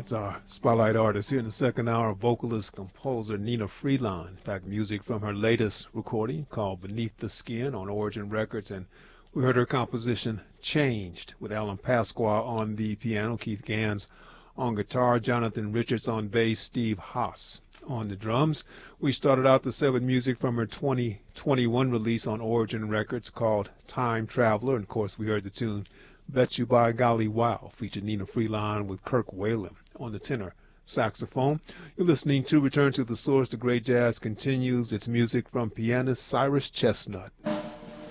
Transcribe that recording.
That's our spotlight artist here in the second hour, vocalist, composer Nina Freeline. In fact, music from her latest recording called Beneath the Skin on Origin Records. And we heard her composition Changed with Alan Pasqua on the piano, Keith Gans on guitar, Jonathan Richards on bass, Steve Haas on the drums. We started out the set with music from her 2021 release on Origin Records called Time Traveler. And of course, we heard the tune Bet You By Golly Wow, featured Nina Freeline with Kirk Whalum on the tenor saxophone. You're listening to Return to the Source. The great jazz continues. It's music from pianist Cyrus Chestnut.